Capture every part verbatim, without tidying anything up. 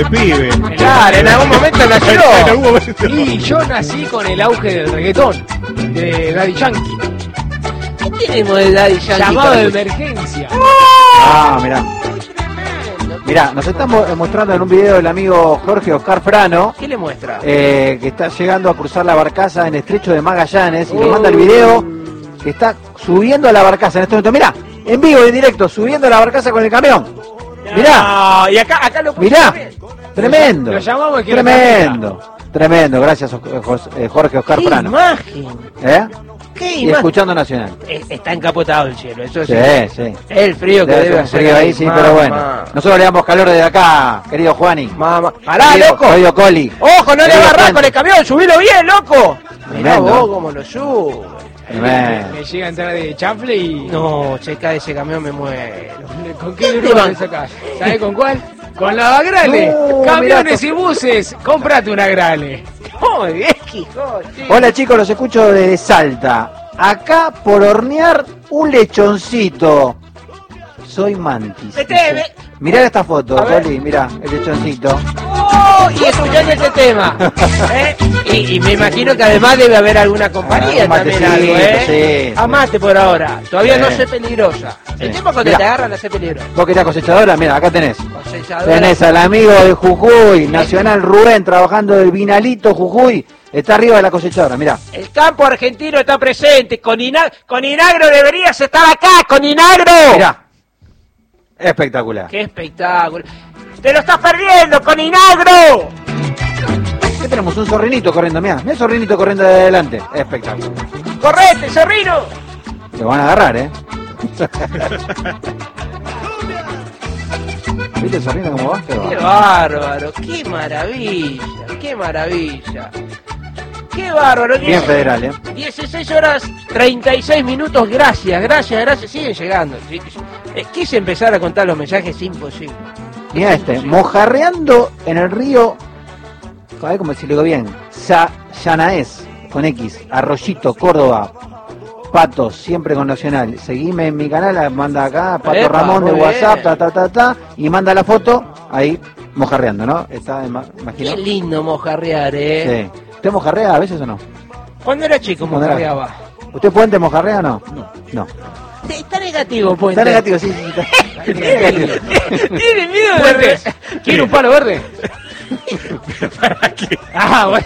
pibe. Claro, en algún momento nació. En algún momento. Y yo nací con el auge del reggaetón, de Daddy Yankee. ¿Qué tenemos de Daddy Yankee? Llamado de emergencia. Ah, mirá. Mirá, nos estamos mostrando en un video el amigo Jorge Oscar Frano, ¿Qué le muestra? eh, que está llegando a cruzar la barcaza en Estrecho de Magallanes y Uh. nos manda el video que está subiendo a la barcaza en este momento. Mirá, en vivo, en directo, subiendo a la barcaza con el camión. Mirá, No, y acá, acá lo pusimos mirá, bien. tremendo, Lo llamamos y que tremendo, tremendo. Gracias Jos- eh, Jorge Oscar ¡Qué Frano. imagen! ¿Eh? ¡Qué Y imagen! escuchando Nacional. Eh, Está encapotado el cielo, eso sí. Sí, sí. El frío que Debe debe ser un hacer frío ahí, sí, mamá. pero bueno. Nosotros le damos calor desde acá, querido Juani. Mamá. ¡Pará, Querido- loco! querido Coli. ¡Ojo, no le Querido agarrás Puente. con el camión! ¡Subilo bien, loco! Mirá Tremendo. vos cómo lo sube. Tremendo. Me llega a entrar de chanfle y... No, se cae ese camión, me muero. ¿Con ¿Qué qué te grúa van? le sacás? ¿Sabés con cuál? Con la Agrale. No, Camiones mirá, y buses. Cómprate una Agrale. Muy bien, Quijote. Hola chicos, los escucho desde Salta. Acá por hornear un lechoncito. Soy Mantis. Vete, dice. ve. Mirá esta foto, A ver. Coli, mirá, el lechoncito. ¡Oh! Y escuchando ese tema. ¿Eh? Y, y me imagino que además debe haber alguna compañía Ah, un también matecito, algo, ¿eh? sí, sí. Amate por ahora. Todavía Sí. no sé peligrosa. El Sí. tema cuando Mirá. te agarran a ser peligrosa. Vos que eras cosechadora, mira, acá tenés. Cosechadora. Tenés al amigo de Jujuy, Nacional Rubén, trabajando del Vinalito Jujuy. Está arriba de la cosechadora, mirá. El campo argentino está presente. Con, Ina- con Inagro deberías estar acá, con Inagro. Mirá. Espectacular. ¡Qué espectáculo! ¡Te lo estás perdiendo con Inagro! ¿Qué tenemos? Un zorrinito corriendo, mirá. Mirá el zorrinito corriendo de adelante. Espectacular. ¡Correte, zorrino! Te van a agarrar, ¿eh? ¿Viste el zorrino cómo va? Qué ¡Qué va. bárbaro! ¡Qué maravilla! ¡Qué maravilla! ¡Qué bárbaro! Bien federal, ¿eh? dieciséis horas treinta y seis minutos, gracias, gracias, gracias. Siguen llegando. Sí, sí. Eh, quise empezar a contar los mensajes, imposible. Mirá este, mojarreando en el río, a ver cómo decirlo bien, Sanaes, con X, Arroyito, Córdoba, Patos, siempre con Nacional. Seguime en mi canal, manda acá, Pato Epa, Ramón de muy WhatsApp, bien. ta, ta, ta, ta, y manda la foto, ahí, mojarreando, ¿no? Está, ima- imagino. Qué lindo mojarrear, ¿eh? Sí. ¿Usted mojarrea a veces o no? Cuando era chico Cuando era- mojarreaba. ¿Usted Puente mojarrea o no? No. No. Está negativo, Puente. Está negativo, sí, sí, está. Tiene miedo de... Puente, ¿quiere un palo verde? ¿Para qué? Ah, bueno.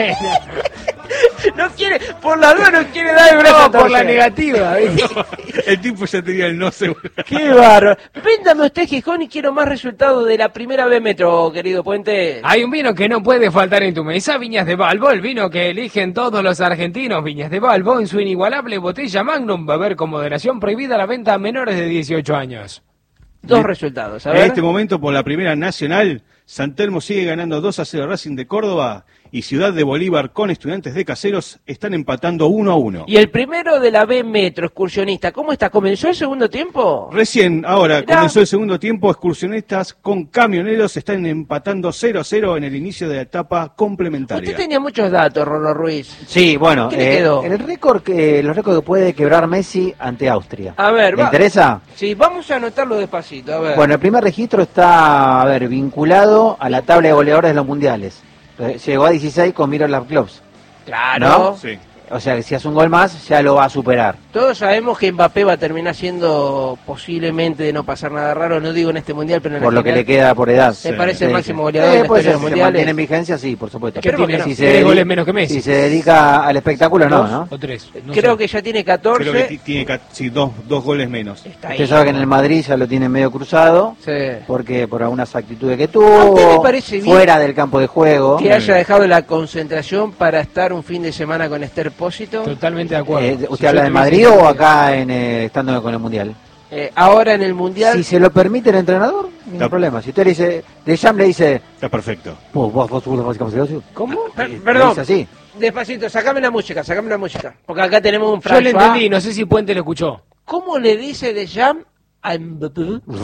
No quiere, por la duda no quiere dar el brazo No, a por la torcer. negativa. ¿viste? El tipo ya tenía el no seguro. Qué bárbaro. Véndame usted, Gijón, y quiero más resultados de la primera B Metro, querido Puente. Hay un vino que no puede faltar en tu mesa, Viñas de Balbo, el vino que eligen todos los argentinos. Viñas de Balbo, en su inigualable botella Magnum, beber con moderación, prohibida la venta a menores de dieciocho años. Dos resultados, a En ver. este momento, por la primera nacional, San Telmo sigue ganando dos a cero Racing de Córdoba y Ciudad de Bolívar con Estudiantes de Caseros están empatando uno a uno. Y el primero de la B Metro, excursionista, ¿cómo está? ¿Comenzó el segundo tiempo? Recién, ahora, Mirá. comenzó el segundo tiempo, excursionistas con camioneros están empatando cero a cero en el inicio de la etapa complementaria. Usted tenía muchos datos, Rolo Ruiz. Sí, bueno, ¿Qué le eh, quedó? el récord que los récords que puede quebrar Messi ante Austria. A ver, ¿Le va. interesa? Sí, vamos a anotarlo despacito, a ver. Bueno, el primer registro está, a ver, vinculado a la tabla de goleadores de los mundiales. Eh, Llegó a dieciséis con Miroslav Klose. claro. ¿no? Sí. O sea que si hace un gol más, ya lo va a superar. Todos sabemos que Mbappé va a terminar siendo posiblemente de no pasar nada raro, no digo en este mundial, pero en Por la lo que general. le queda por edad. ¿Te parece el Sí, máximo sí. goleador de la puede historia ser, de los si se mantiene mundiales? en vigencia, sí, por supuesto. Esperemos que no. Si se Tiene dedi- goles menos que Messi. Si se dedica al espectáculo, no, Dos. ¿no? O tres. no Creo sé. que ya tiene Creo que catorce. ti- tiene ca- sí, dos, dos goles menos. Está ahí. Usted sabe que en el Madrid ya lo tiene medio cruzado, Sí. porque por algunas actitudes que ¿A usted le tuvo, parece bien fuera del campo de juego. Que haya dejado la concentración para estar un fin de semana con Esther Pósito. Totalmente de acuerdo. Eh, Si ¿Usted yo habla de tuviese Madrid que- o acá en, eh, estando con el Mundial? Eh, ahora en el mundial. Si se lo permite el entrenador, ningún Está- problema. Si usted le dice, de Jam le dice, Está perfecto. vos, vos, vos, vos, vos, vos, vos, vos", ¿Cómo? Per- le perdón. dice así. Despacito, sacame la música, sacame la música. Porque acá tenemos un Yo le François. entendí, no sé si Puente lo escuchó. ¿Cómo le dice de Jam a Mbappé?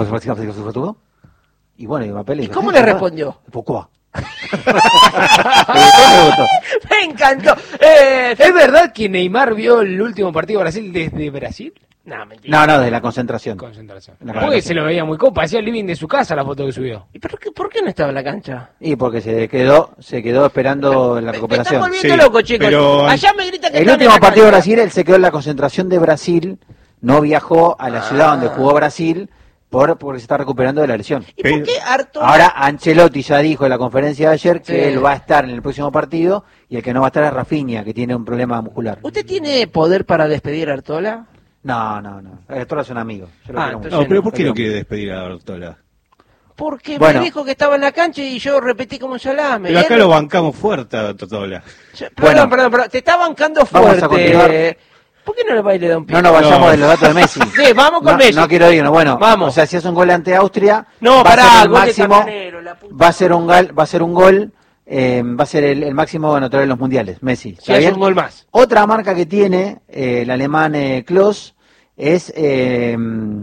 Y bueno, y Mbappé le ¿Y dijo, cómo "Sí, le papá". respondió? Pourquoi? Me encantó. Eh, ¿Es verdad que Neymar vio el último partido de Brasil desde Brasil? No, mentira. No, no, de la concentración. Concentración. La Porque concentración. se lo veía muy copa, hacía el living de su casa la foto que subió. ¿Y por qué, por qué no estaba en la cancha? Y porque se quedó, se quedó esperando la Me, me recuperación. están volviendo Sí, loco, chicos. pero- Allá me grita que El están último en la partido de cancha. Brasil, él se quedó en la concentración de Brasil, no viajó a la ciudad Ah. donde jugó Brasil por porque se está recuperando de la lesión. ¿Y por Pero- qué Artola? Ahora Ancelotti ya dijo en la conferencia de ayer que Sí. él va a estar en el próximo partido y el que no va a estar es Rafinha, que tiene un problema muscular. ¿Usted tiene poder para despedir a Artola? No, no, no. Artola es un amigo. Yo lo Ah, quiero entonces mucho. No, pero ¿por qué Lo no quiero quiere despedir a Artola? Porque Bueno. me dijo que estaba en la cancha y yo repetí como un salame. Pero acá Él- lo bancamos fuerte a Artola. Yo- Perdón, Bueno. perdón, perdón, te está bancando Vamos a fuerte. continuar. ¿Por qué no le baile de un mucho. No nos vayamos No. de los datos de Messi. Sí, vamos con no, Messi. No quiero irnos. Bueno, Vamos. o sea, si hace un gol ante Austria, No, va pará, a ser el gol de máximo, Camionero, la puta va a ser un gol, va a ser un gol, eh, va a ser el, el máximo anotador en los mundiales, Messi. Si ¿Está hace bien? un gol más. Otra marca que tiene eh, el alemán eh, Klose es, eh,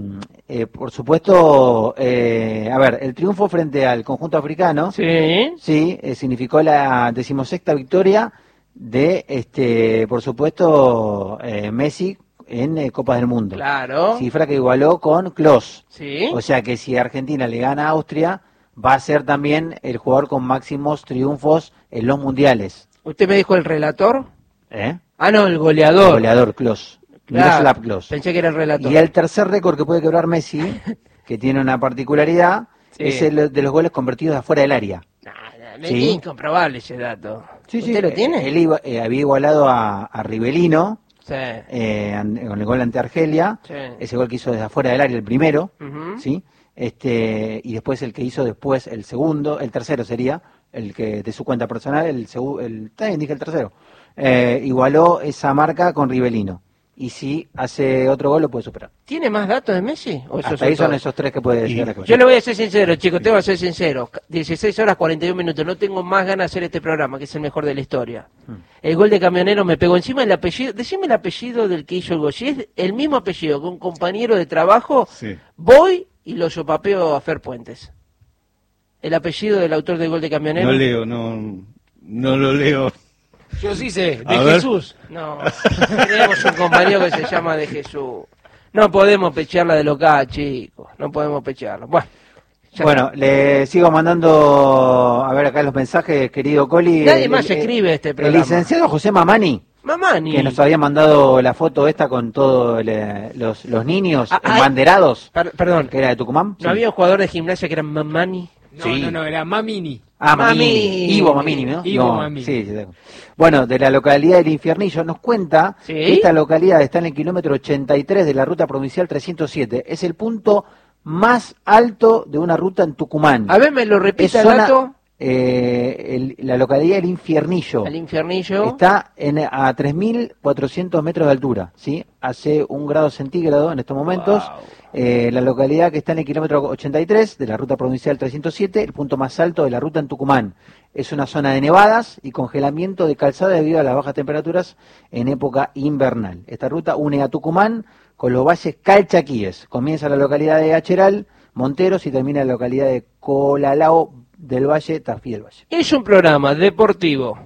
eh, por supuesto, eh, a ver, el triunfo frente al conjunto africano, sí, Sí. eh, significó la decimosexta victoria de, este, por supuesto, eh, Messi en eh, Copas del Mundo. Claro. Cifra que igualó con Klose. Sí. O sea que si Argentina le gana a Austria, va a ser también el jugador con máximos triunfos en los mundiales. ¿Usted me dijo el relator? ¿Eh? Ah, no, el El goleador. goleador Klose. Claro. Miroslav Klose. Pensé que era el relator. Y el tercer récord que puede quebrar Messi, que tiene una particularidad, Sí. es el de los goles convertidos de afuera del área. Nah, nah, es Sí. incomprobable ese dato. Sí, sí, ¿Usted lo eh, tiene? Él iba- eh, había igualado a, a Rivelino Sí. eh, an- con el gol ante Argelia, Sí. ese gol que hizo desde afuera del área, el primero, Ujú. ¿sí? Este, y después el que hizo después el segundo, el tercero sería, el que de su cuenta personal, el segundo, el, también dije el tercero, eh, igualó esa marca con Rivelino. Y si hace otro gol lo puede superar. ¿Tiene más datos de Messi? ¿O esos Hasta ahí son todos? esos tres que puede decir. Y- la cosa. Yo le voy a ser sincero, chicos, tengo que ser sincero. dieciséis horas cuarenta y un minutos, no tengo más ganas de hacer este programa, que es el mejor de la historia. Hmm. El gol de Camionero me pegó encima el apellido. Decime el apellido del que hizo el gol. Si es el mismo apellido que un compañero de trabajo, Sí. voy y lo sopapeo a Fer Puentes. El apellido del autor del gol de Camionero. No leo, no, no lo leo. Yo sí sé, de A ver. Jesús. No, tenemos un compañero que se llama de Jesús. No podemos pechearla de local, chicos. No podemos pechearla. Bueno, ya Bueno, le sigo mandando, a ver acá los mensajes, querido Coli. Nadie El- más el- escribe este El programa. licenciado José Mamani, Mamani. que nos había mandado la foto esta con todos le- los, los niños Ah, ah, embanderados, Per- perdón, que era de Tucumán. ¿no Sí. había un jugador de gimnasia que era Mamani? No, Sí. no, no, era Mamini. Ah, Mamini. Mamini. Ivo Mamini, ¿no? Ivo Mamini. Sí, sí, sí. Bueno, de la localidad del Infiernillo, nos cuenta Sí. que esta localidad está en el kilómetro ochenta y tres de la ruta provincial trescientos siete. Es el punto más alto de una ruta en Tucumán. A ver, me lo Es repite el zona, dato. eh, el- la localidad del Infiernillo. Al infiernillo. Está en, a tres mil cuatrocientos metros de altura, ¿sí? Hace un grado centígrado en estos momentos. Wow. Eh, la localidad que está en el kilómetro ochenta y tres de la ruta provincial trescientos siete, el punto más alto de la ruta en Tucumán. Es una zona de nevadas y congelamiento de calzada debido a las bajas temperaturas en época invernal. Esta ruta une a Tucumán con los valles calchaquíes. Comienza en la localidad de Acheral, Monteros, y termina en la localidad de Colalao del Valle, Tafí del Valle. Es un programa deportivo,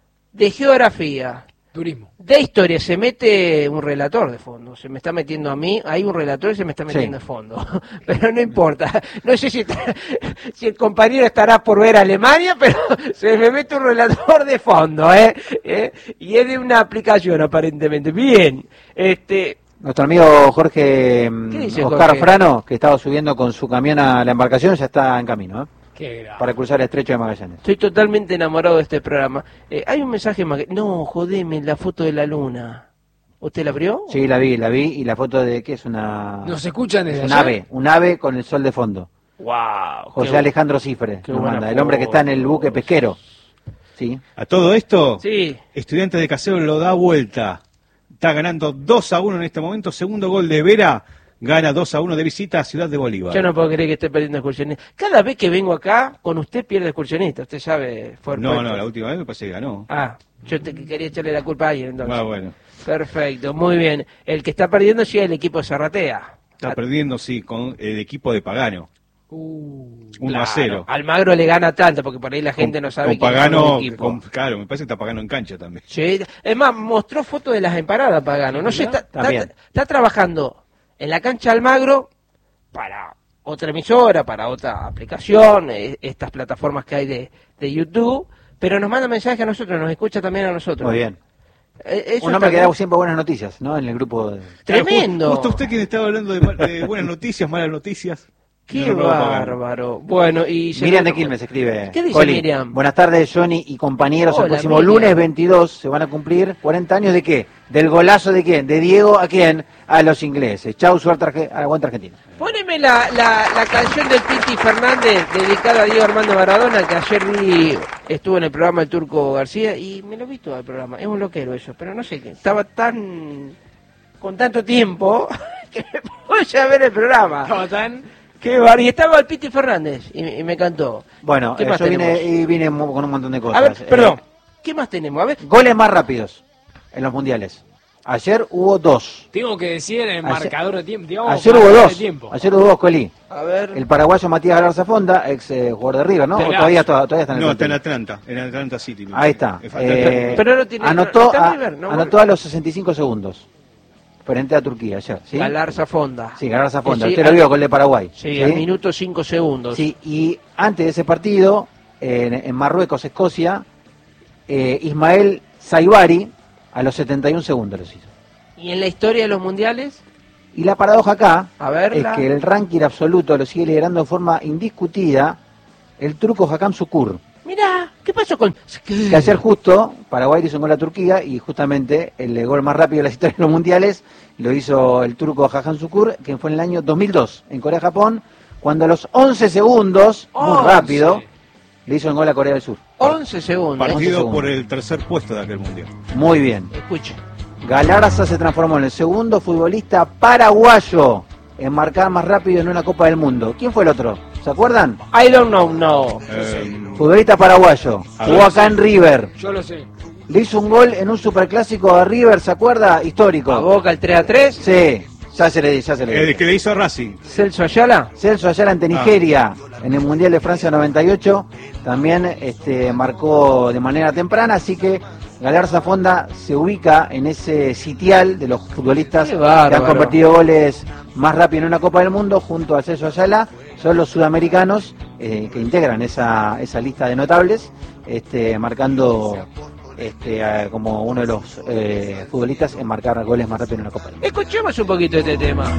de geografía, Turismo. de historia. Se mete un relator de fondo. Se me está metiendo a mí. Hay un relator y se me está metiendo Sí. de fondo. Pero no importa. No sé si, está- si el compañero estará por ver Alemania, pero se me mete un relator de fondo, ¿eh? ¿Eh? Y es de una aplicación, aparentemente. Bien. Este. Nuestro amigo Jorge mm, ¿Qué dice Oscar Jorge? Frano, que estaba subiendo con su camión a la embarcación, ya está en camino, ¿eh? Qué grave. Para cruzar el estrecho de Magallanes. Estoy totalmente enamorado de este programa. Eh, hay un mensaje más. que- No, jodeme, la foto de la luna. ¿Usted la abrió? Sí, la vi, la vi, y la foto de que es una... ¿Nos escuchan es desde un allá? ave, un ave con el sol de fondo. ¡Wow! José Alejandro Cifre, qué nos buena manda, el hombre que foto. está en el buque pesquero. Sí. A todo esto, Sí. Estudiantes de Caseros lo da vuelta. Está ganando dos a uno en este momento. Segundo gol de Vera. Gana dos a uno de visita a Ciudad de Bolívar. Yo no puedo creer que esté perdiendo excursionista. Cada vez que vengo acá, con usted pierde excursionista. Usted sabe. Fue el No, puesto. no, la última vez me parece que ganó. Ah, yo te, quería echarle la culpa a alguien entonces. Ah, bueno. Perfecto, muy bien. El que está perdiendo sí es el equipo Zarratea. Está perdiendo, sí, con el equipo de Pagano. Uh, uno a cero. Almagro le gana tanto porque por ahí la gente Con- no sabe con quién es Pagano, el equipo. con- claro, me parece que está Pagano en cancha también. Sí, es más, mostró fotos de las empanadas Pagano. No sé, está, está, También. está trabajando en la cancha Almagro, para otra emisora, para otra aplicación, eh, estas plataformas que hay de, de YouTube, pero nos manda mensajes a nosotros, nos escucha también a nosotros. Muy bien. Eh, eso Un hombre está que da bien. siempre buenas noticias, ¿no? En el grupo de... Tremendo. Claro, justo usted quien estaba hablando de, ma- de buenas noticias, malas noticias. Qué No, no, no, no. bárbaro. Bueno, y... se Miriam me- de Quilmes escribe. ¿Qué dice Coli, Miriam? Buenas tardes, Johnny y compañeros. Hola, el próximo Miriam. lunes veintidós se van a cumplir cuarenta años de qué? ¿Del golazo de quién? ¿De Diego a quién? A los ingleses. Chau, suerte Arge- a la cuenta Argentina. Poneme la, la, la canción del Piti Fernández dedicada a Diego Armando Maradona, que ayer vi, estuvo en el programa El Turco García y me lo vi todo el programa. Es un loquero eso, pero no sé qué. Estaba tan... con tanto tiempo que me puse a ver el programa. Estaba tan... Qué bar... Y estaba el Piti Fernández y, y me cantó. Bueno, ¿Qué eh, más yo vine, tenemos? y vine mo- con un montón de cosas. A ver, Eh, perdón. ¿Qué más tenemos? A ver. goles más rápidos en los mundiales. Ayer hubo dos. Tengo que decir el Ayer- marcador de tiempo. digamos, Ayer hubo marcador de dos. tiempo. Ayer hubo dos, Coli. A ver. El paraguayo Matías Galarza Fonda, ex eh, jugador de River, ¿no? ¿O Pelazo. todavía, to- todavía está en el No, está en plantel? Atlanta, en Atlanta City. me Ahí parece. está. Es falta- Eh, Pero no tiene- anotó, no está en a, River, ¿no? anotó a los sesenta y cinco segundos. Frente a Turquía ayer, ¿sí? Galarza Fonda. Sí, Galarza Fonda. Sí, Usted lo al- vio con el de Paraguay. Sí, al minuto cinco segundos. Sí, y antes de ese partido, en, en Marruecos, Escocia, eh, Ismael Saibari a los setenta y un segundos los hizo. ¿Y en la historia de los mundiales? Y la paradoja acá A verla. es que el ranking absoluto lo sigue liderando de forma indiscutida el turco Hakan Şükür, Mirá, ¿qué pasó con...? que ayer justo Paraguay hizo un gol a Turquía y justamente el gol más rápido de la historia de los mundiales lo hizo el turco Hakan Şükür, que fue en el año dos mil dos en Corea-Japón, cuando a los once segundos, muy once. rápido, le hizo el gol a Corea del Sur. once segundos. Partido segundos. por el tercer puesto de aquel mundial. Muy bien. Escuche. Galarza se transformó en el segundo futbolista paraguayo en marcar más rápido en una Copa del Mundo. ¿Quién fue el otro? ¿Se acuerdan? I don't know, no. Eh, Futbolista paraguayo. A Jugó ver, acá en River. Yo lo sé. Le hizo un gol en un superclásico a River, ¿se acuerda? Histórico. A Boca el tres a tres. Sí, ya se le di, ya se le di. el que le hizo a Racing. Celso Ayala. Celso Ayala ante Nigeria en el Mundial de Francia noventa y ocho también este, marcó de manera temprana, así que Galarza Fonda se ubica en ese sitial de los futbolistas Qué que bárbaro. han convertido goles más rápido en una Copa del Mundo junto a Celso Ayala. Son los sudamericanos eh, que integran esa, esa lista de notables, este, marcando este, a- como uno de los eh, futbolistas en marcar goles más rápido en una Copa del Mundo. Escuchemos un poquito este tema.